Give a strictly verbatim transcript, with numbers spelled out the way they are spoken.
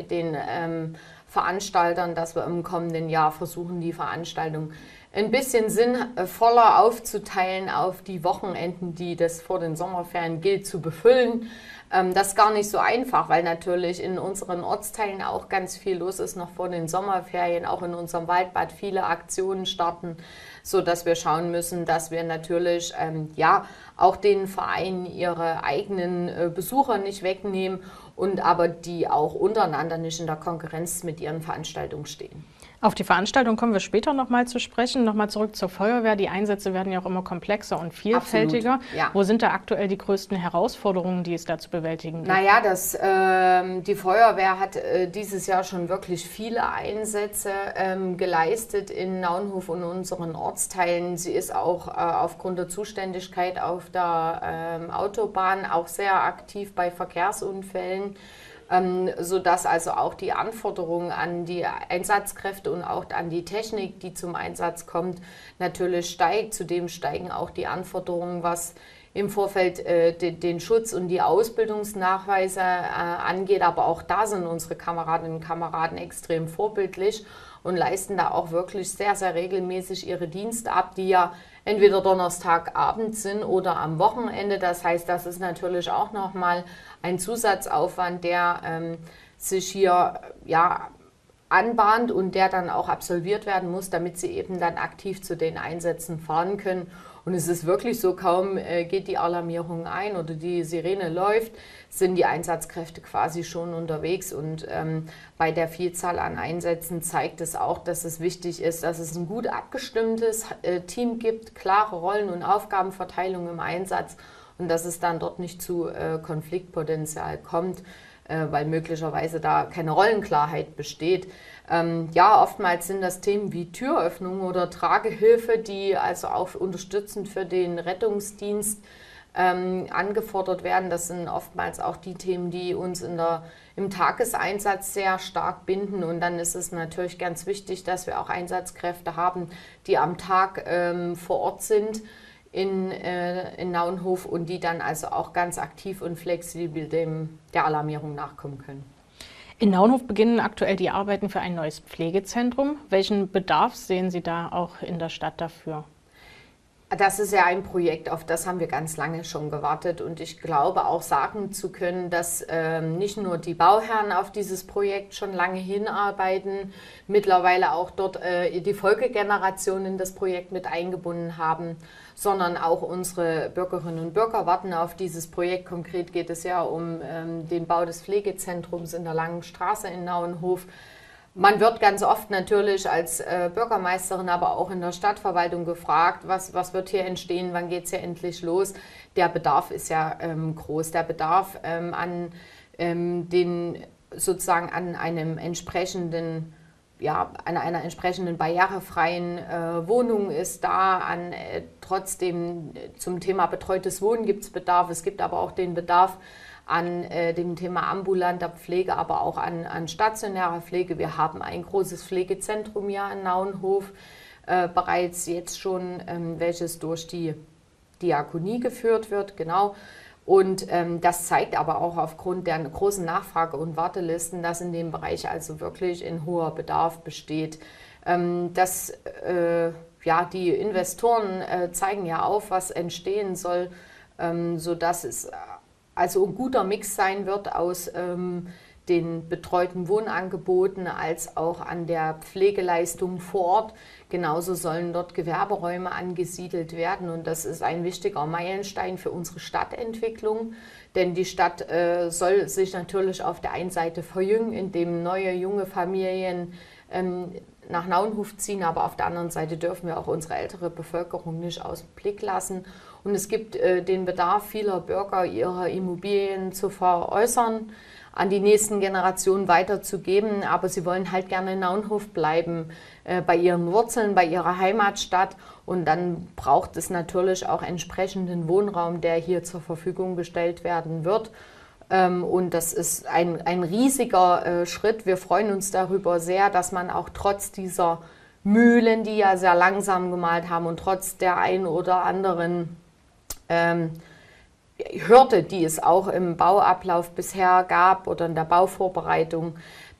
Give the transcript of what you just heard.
mit den ähm, Veranstaltern, dass wir im kommenden Jahr versuchen, die Veranstaltung ein bisschen sinnvoller aufzuteilen auf die Wochenenden, die das vor den Sommerferien gilt, zu befüllen. Ähm, das ist gar nicht so einfach, weil natürlich in unseren Ortsteilen auch ganz viel los ist, noch vor den Sommerferien, auch in unserem Waldbad viele Aktionen starten, so dass wir schauen müssen, dass wir natürlich ähm, ja auch den Vereinen ihre eigenen äh, Besucher nicht wegnehmen und aber die auch untereinander nicht in der Konkurrenz mit ihren Veranstaltungen stehen. Auf die Veranstaltung kommen wir später nochmal zu sprechen. Nochmal zurück zur Feuerwehr. Die Einsätze werden ja auch immer komplexer und vielfältiger. Ja. Wo sind da aktuell die größten Herausforderungen, die es da zu bewältigen gibt? Naja, das, äh, die Feuerwehr hat äh, dieses Jahr schon wirklich viele Einsätze ähm, geleistet in Naunhof und unseren Ortsteilen. Sie ist auch äh, aufgrund der Zuständigkeit auf der ähm, Autobahn auch sehr aktiv bei Verkehrsunfällen. Ähm, sodass also auch die Anforderungen an die Einsatzkräfte und auch an die Technik, die zum Einsatz kommt, natürlich steigt. Zudem steigen auch die Anforderungen, was im Vorfeld äh, de, den Schutz und die Ausbildungsnachweise äh, angeht. Aber auch da sind unsere Kameradinnen und Kameraden extrem vorbildlich und leisten da auch wirklich sehr, sehr regelmäßig ihre Dienste ab, die ja entweder Donnerstagabend sind oder am Wochenende. Das heißt, das ist natürlich auch nochmal ein Zusatzaufwand, der ähm, sich hier ja, anbahnt und der dann auch absolviert werden muss, damit sie eben dann aktiv zu den Einsätzen fahren können. Und es ist wirklich so, kaum äh, geht die Alarmierung ein oder die Sirene läuft, sind die Einsatzkräfte quasi schon unterwegs. Und ähm, bei der Vielzahl an Einsätzen zeigt es auch, dass es wichtig ist, dass es ein gut abgestimmtes äh, Team gibt, klare Rollen- und Aufgabenverteilung im Einsatz und dass es dann dort nicht zu äh, Konfliktpotenzial kommt, äh, weil möglicherweise da keine Rollenklarheit besteht. Ähm, ja, oftmals sind das Themen wie Türöffnung oder Tragehilfe, die also auch unterstützend für den Rettungsdienst ähm, angefordert werden. Das sind oftmals auch die Themen, die uns in der, im Tageseinsatz sehr stark binden. Und dann ist es natürlich ganz wichtig, dass wir auch Einsatzkräfte haben, die am Tag ähm, vor Ort sind in, äh, in Naunhof und die dann also auch ganz aktiv und flexibel dem, der Alarmierung nachkommen können. In Naunhof beginnen aktuell die Arbeiten für ein neues Pflegezentrum. Welchen Bedarf sehen Sie da auch in der Stadt dafür? Das ist ja ein Projekt, auf das haben wir ganz lange schon gewartet und ich glaube auch sagen zu können, dass ähm, nicht nur die Bauherren auf dieses Projekt schon lange hinarbeiten, mittlerweile auch dort äh, die Folgegenerationen in das Projekt mit eingebunden haben, sondern auch unsere Bürgerinnen und Bürger warten auf dieses Projekt. Konkret geht es ja um ähm, den Bau des Pflegezentrums in der Langen Straße in Naunhof. Man wird ganz oft natürlich als äh, Bürgermeisterin, aber auch in der Stadtverwaltung gefragt, was, was wird hier entstehen, wann geht es hier endlich los. Der Bedarf ist ja ähm, groß. Der Bedarf ähm, an ähm, den sozusagen an einem entsprechenden, ja, an einer entsprechenden barrierefreien äh, Wohnung ist da. An äh, trotzdem äh, zum Thema betreutes Wohnen gibt es Bedarf. Es gibt aber auch den Bedarf an äh, dem Thema ambulanter Pflege, aber auch an, an stationärer Pflege. Wir haben ein großes Pflegezentrum hier in Naunhof, äh, bereits jetzt schon, ähm, welches durch die Diakonie geführt wird, genau. Und ähm, das zeigt aber auch aufgrund der großen Nachfrage und Wartelisten, dass in dem Bereich also wirklich ein hoher Bedarf besteht. Ähm, dass äh, ja, die Investoren äh, zeigen ja auf, was entstehen soll, ähm, sodass es also ein guter Mix sein wird aus ähm, den betreuten Wohnangeboten als auch an der Pflegeleistung vor Ort. Genauso sollen dort Gewerberäume angesiedelt werden und das ist ein wichtiger Meilenstein für unsere Stadtentwicklung, denn die Stadt äh, soll sich natürlich auf der einen Seite verjüngen, indem neue junge Familien ähm, nach Naunhof ziehen, aber auf der anderen Seite dürfen wir auch unsere ältere Bevölkerung nicht aus dem Blick lassen. Und es gibt äh, den Bedarf vieler Bürger, ihre Immobilien zu veräußern, an die nächsten Generationen weiterzugeben, aber sie wollen halt gerne in Naunhof bleiben, äh, bei ihren Wurzeln, bei ihrer Heimatstadt und dann braucht es natürlich auch entsprechenden Wohnraum, der hier zur Verfügung gestellt werden wird. Ähm, und das ist ein, ein riesiger äh, Schritt. Wir freuen uns darüber sehr, dass man auch trotz dieser Mühlen, die ja sehr langsam gemalt haben und trotz der ein oder anderen ähm, Hürde, die es auch im Bauablauf bisher gab oder in der Bauvorbereitung,